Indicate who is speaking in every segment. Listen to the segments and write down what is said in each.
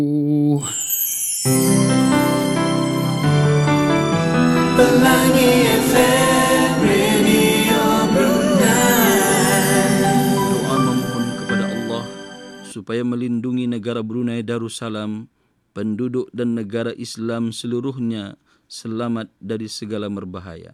Speaker 1: Pelangi FM Radio Brunei.
Speaker 2: Doa memohon kepada Allah supaya melindungi negara Brunei Darussalam, penduduk dan negara Islam seluruhnya selamat dari segala merbahaya.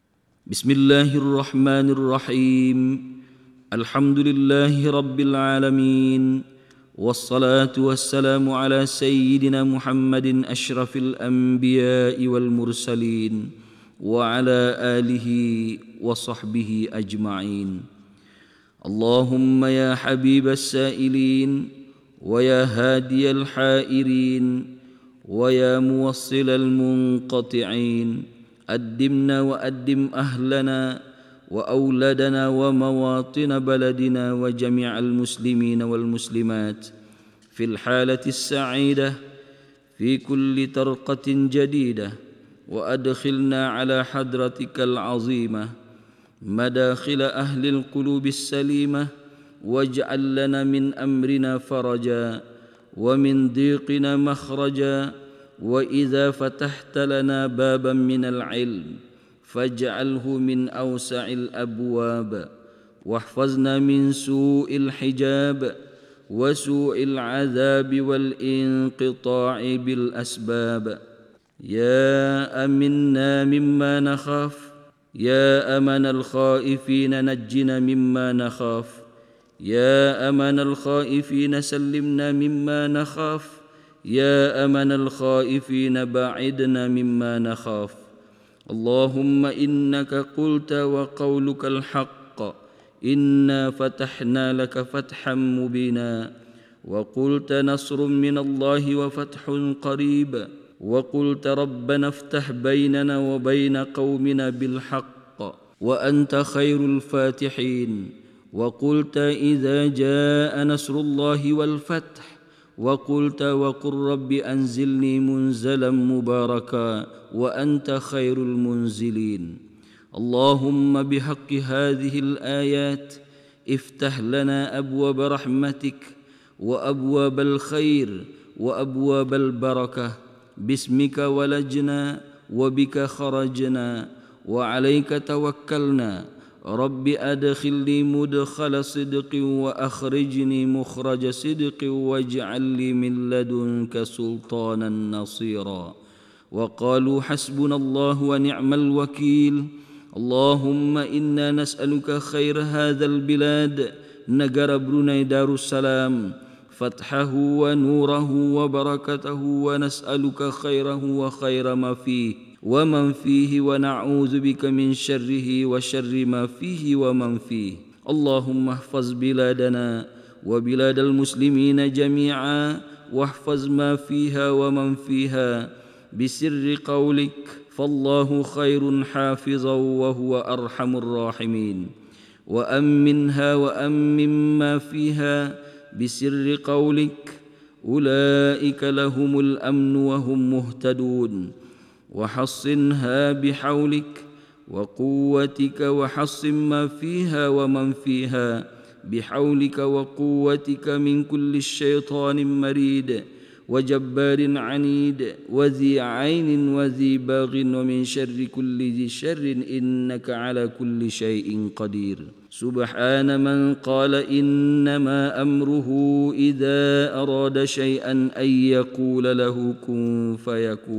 Speaker 2: Bismillahirrahmanirrahim. Alhamdulillahi Rabbil Alamin. Wassalatu wassalamu ala Sayyidina Muhammadin ashrafil anbiya'i wal mursalin wa ala alihi wa sahbihi ajma'in. Allahumma ya habib as-sa'ilin wa ya hadi al-hairin wa ya muwassil al-munqati'in, addimna wa addim ahlana wa awladana wa mawatin baladina wa jami'al muslimin wal muslimat fil halati as-sa'idah fi kulli tarqatin jadidah, wa adkhilna ala hadratikal azimah مداخل أهل القلوب السليمة واجعل لنا من أمرنا فرجا ومن ضيقنا مخرجا، وإذا فتحت لنا بابا من العلم فاجعله من أوسع الأبواب، واحفظنا من سوء الحجاب وسوء العذاب والانقطاع بالأسباب. يا أمنا مما نخاف، يا أمن الخائفين نجنا مما نخاف، يا أمن الخائفين سلمنا مما نخاف، يا أمن الخائفين باعدنا مما نخاف. اللهم إنك قلت وقولك الحق، إنا فتحنا لك فتحا مبينا، وقلت نصر من الله وفتح قريب، وقلت ربنا افتح بيننا وبين قومنا بالحق وأنت خير الفاتحين، وقلت إذا جاء نصر الله والفتح، وقلت وقل رب أنزلني منزلا مباركا وأنت خير المنزلين. اللهم بحق هذه الآيات افتح لنا أبواب رحمتك وأبواب الخير وأبواب البركة، باسمك ولجنا وبك خرجنا وعليك توكلنا. رب أدخلني مدخل صدق وأخرجني مخرج صدق واجعل لي من لدنك سلطانا نصيرا. وقالوا حسبنا الله ونعم الوكيل. اللهم إنا نسألك خير هذا البلاد نجر بروني دارالسلام، فتحه ونوره وبركته، ونسألك خيره وخير ما فيه ومن فيه، ونعوذ بك من شره وشر ما فيه ومن فيه. اللهم احفظ بلادنا وبلاد المسلمين جميعا، واحفظ ما فيها ومن فيها بسر قولك، فالله خير حافظا وهو أرحم الراحمين. وأمنها وأمن ما فيها بسر قولك، أولئك لهم الأمن وهم مهتدون. وحصنها بحولك وقوتك، وحصن ما فيها ومن فيها بحولك وقوتك من كل شيطان مريد وجبار عنيد وذي عين وذي باغ، ومن شر كل ذي شر إنك على كل شيء قدير. سبحان من قال إنما أمره إذا أراد شيئا أن يقول له كن فيكون.